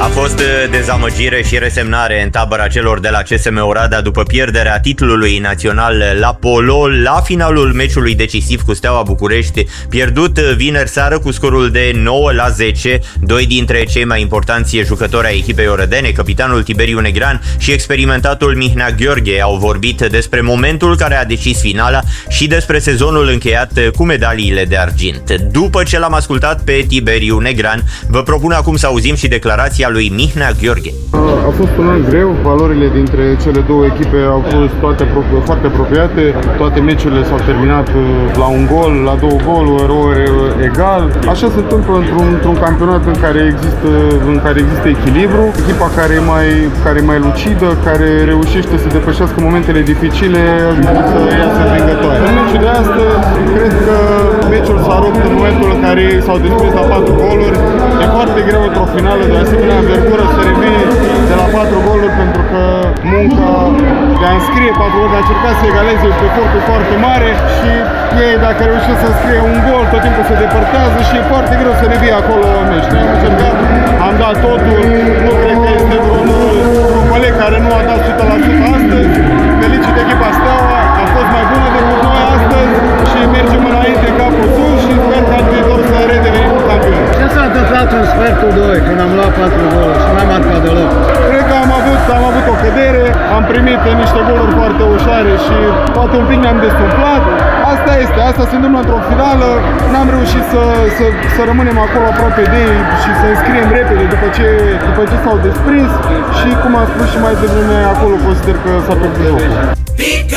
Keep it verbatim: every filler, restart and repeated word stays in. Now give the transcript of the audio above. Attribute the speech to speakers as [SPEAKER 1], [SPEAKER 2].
[SPEAKER 1] A fost dezamăgire și resemnare în tabăra celor de la C S M Oradea după pierderea titlului național la polo la finalul meciului decisiv cu Steaua București, pierdut vineri seară cu scorul de nouă la zece. Doi dintre cei mai importanți jucători ai echipei orădene, capitanul Tiberiu Negrean și experimentatul Mihnea Gheorghe, au vorbit despre momentul care a decis finala și despre sezonul încheiat cu medaliile de argint. După ce l-am ascultat pe Tiberiu Negrean, vă propun acum să auzim și declarația lui Mihnea Gheorghe.
[SPEAKER 2] A fost un an greu, valorile dintre cele două echipe au fost toate foarte apropiate, toate meciurile s-au terminat la un gol, la două goluri, ori egal. Așa se întâmplă într-un, într-un campionat în care există, în care există echilibru, echipa care e mai, care e mai lucidă, care reușește să depășească momentele dificile, ajunge să iasă învingătoare. În meciul de astăzi, cred că meciul s-a rupt în momentul în care s-au desprins la patru goluri. E foarte greu într-o finală de asemenea învergură să revii de la patru goluri, pentru că munca de a înscrie patru goluri, de a încerca să egaleze este efortul foarte mare și ei, dacă reușesc să înscrie un gol, tot timpul se depărtează și e foarte greu să revii acolo în meci. Noi am încercat, am dat totul, nu cred că este vreun coleg care nu a dat o sută la sută astăzi. Felicit echipa Steaua, a fost mai bună decât noi astăzi și mergem înainte capul sus și sper că anul viitor să redevenim campioni.
[SPEAKER 3] Ce s-a întâmplat în sfertul doi, când am luat patru goluri și n-am marcat deloc?
[SPEAKER 2] Cred că am avut, am avut o cădere, am primit niște goluri foarte ușoare și poate un pic ne-am destumplat. Asta este, asta se întâmplă într-o finală, n-am reușit să, să, să rămânem acolo aproape de ei și să înscriem repede după ce, după ce s-au desprins și, cum am spus și mai devreme, acolo consider că s-a pierdut jocul.